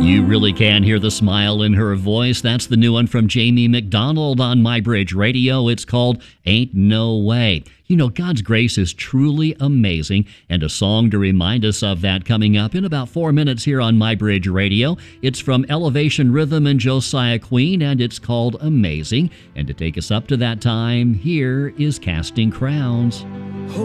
You really can hear the smile in her voice. That's the new one from Jamie McDonald on MyBridge Radio. It's called Ain't No Way. You know, God's grace is truly amazing, and a song to remind us of that coming up in about 4 minutes here on MyBridge Radio. It's from Elevation Rhythm and Josiah Queen, and it's called Amazing. And to take us up to that time, here is Casting Crowns.